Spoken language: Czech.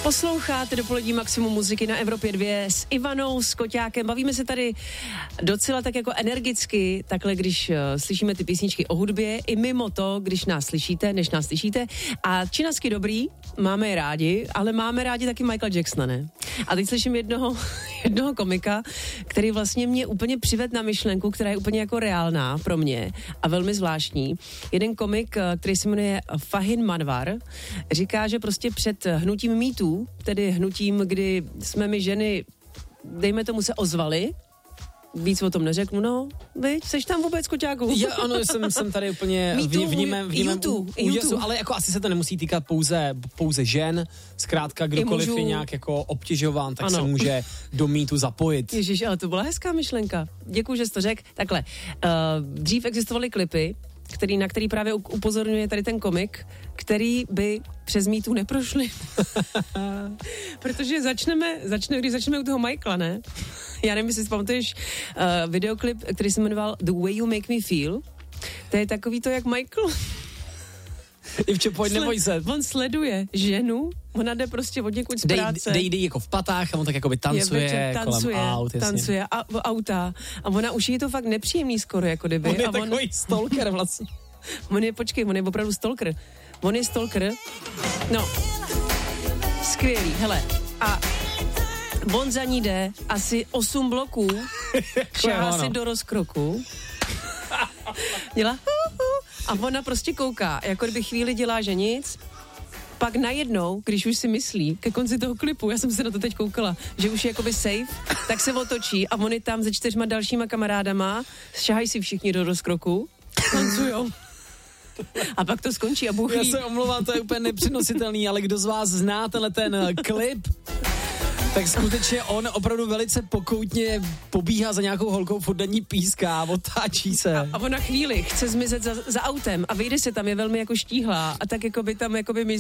Posloucháte dopolední maximum muziky na Evropě 2 s Ivanou, s Koťákem. Bavíme se tady docela tak jako energicky, takhle, když slyšíme ty písničky o hudbě, i mimo to, když nás slyšíte, než nás slyšíte. A činasky dobrý, máme je rádi, ale máme rádi taky Michaela Jacksona, ne? A teď slyším jednoho komika, který vlastně mě úplně přived na myšlenku, která je úplně jako reálná pro mě a velmi zvláštní. Jeden komik, který se jmenuje Fahim Manwar, říká, že prostě před hnutím MeToo, tedy hnutím, kdy jsme my ženy, dejme tomu, se ozvali, víc o tom neřeknu, no, viď, seš tam vůbec, Koťáku? Já, ano, jsem tady úplně vnímám úděsu, ale jako asi se to nemusí týkat pouze žen, zkrátka kdokoliv je nějak jako obtěžován, tak se může do mýtu zapojit. Ježiš, ale to byla hezká myšlenka. Děkuji, že jsi to řekl. Takhle, dřív existovaly klipy, na který právě upozorňuje tady ten komik, který by přes mýtu neprošli. Protože když začneme u toho Michaela, ne? Já nevím, jestli si pamatuješ videoklip, který se jmenoval The Way You Make Me Feel. To je takový to, jak Michael... Ivčo, pojď, neboj se. On sleduje ženu, ona jde prostě od někud z práce. Dej jako v patách a on tak jakoby tancuje kolem aut. Tancuje auta a ona už je to fakt nepříjemný skoro, jako kdyby. On je takový stalker vlastně. On je opravdu stalker. On je stalker. No, skvělý, hele. A on za ní jde asi 8 bloků, šáhá si do rozkroku, dělá a ona prostě kouká, jako kdyby chvíli dělá, že nic, pak najednou, když už si myslí, ke konci toho klipu, já jsem se na to teď koukala, že už je jakoby safe, tak se otočí a on je tam se 4 dalšíma kamarádama, šahají si všichni do rozkroku, tancujou. A pak to skončí a bůh ví. Já se omlouvám, to je úplně nepřenositelný, ale kdo z vás zná ten klip, tak skutečně on opravdu velice pokoutně pobíhá za nějakou holkou, furt na ní píská, otáčí se. A ona chvíli chce zmizet za autem a vyjde se tam, je velmi jako štíhlá a tak jako by tam jako by